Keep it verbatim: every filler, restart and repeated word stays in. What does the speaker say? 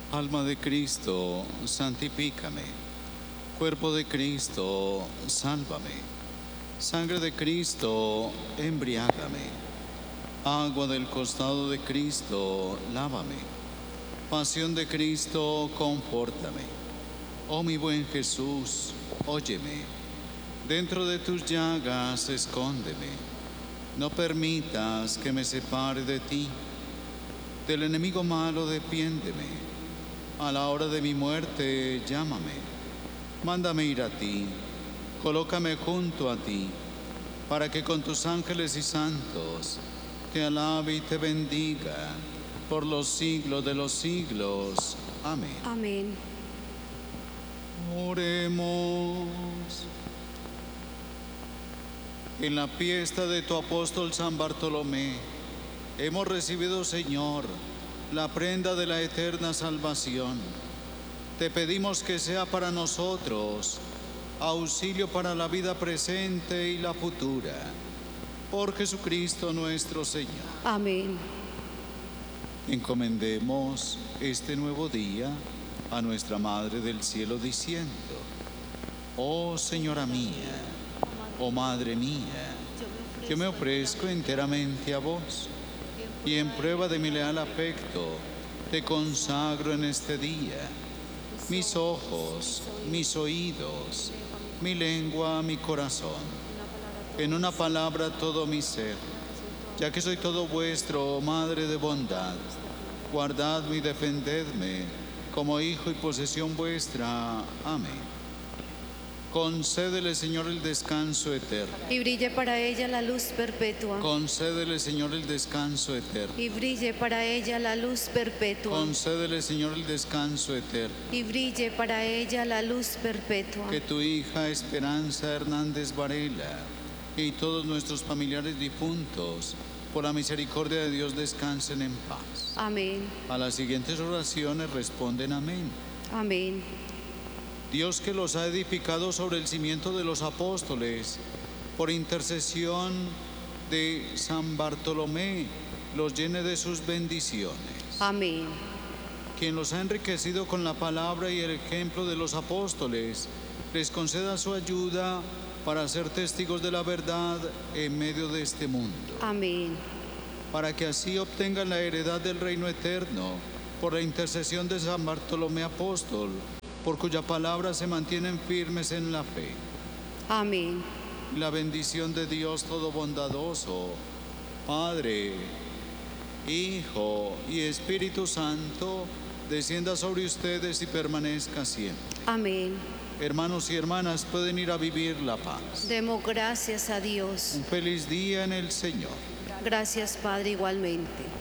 Alma de Cristo, santifícame. Cuerpo de Cristo, sálvame. Sangre de Cristo, embriágame. Agua del costado de Cristo, lávame. Pasión de Cristo, confórtame. Oh mi buen Jesús, óyeme. Dentro de tus llagas, escóndeme. No permitas que me separe de ti. Del enemigo malo, defiéndeme. A la hora de mi muerte, llámame. Mándame ir a ti. Colócame junto a ti, para que con tus ángeles y santos te alabe y te bendiga por los siglos de los siglos. Amén. Amén. Oremos. En la fiesta de tu apóstol San Bartolomé, hemos recibido, Señor, la prenda de la eterna salvación. Te pedimos que sea para nosotros auxilio para la vida presente y la futura. Por Jesucristo nuestro Señor. Amén. Encomendemos este nuevo día a nuestra Madre del Cielo diciendo: Oh Señora mía, oh Madre mía, yo me ofrezco enteramente a vos, y en prueba de mi leal afecto, te consagro en este día mis ojos, mis oídos, mi lengua, mi corazón, en una palabra todo mi ser, ya que soy todo vuestro, oh Madre de bondad. Guardadme y defendedme como hijo y posesión vuestra. Amén. Concédele, Señor, el descanso eterno. Y brille para ella la luz perpetua. Concédele, Señor, el descanso eterno. Y brille para ella la luz perpetua. Concédele, Señor, el descanso eterno. Y brille para ella la luz perpetua. Que tu hija Esperanza Hernández Varela y todos nuestros familiares difuntos, por la misericordia de Dios, descansen en paz. Amén. A las siguientes oraciones responden amén. Amén. Dios, que los ha edificado sobre el cimiento de los apóstoles, por intercesión de San Bartolomé, los llene de sus bendiciones. Amén. Quien los ha enriquecido con la palabra y el ejemplo de los apóstoles, les conceda su ayuda para ser testigos de la verdad en medio de este mundo. Amén. Para que así obtengan la heredad del reino eterno, por la intercesión de San Bartolomé Apóstol, por cuya palabra se mantienen firmes en la fe. Amén. La bendición de Dios todo bondadoso, Padre, Hijo y Espíritu Santo, descienda sobre ustedes y permanezca siempre. Amén. Hermanos y hermanas, pueden ir a vivir la paz. Demos gracias a Dios. Un feliz día en el Señor. Gracias, Padre, igualmente.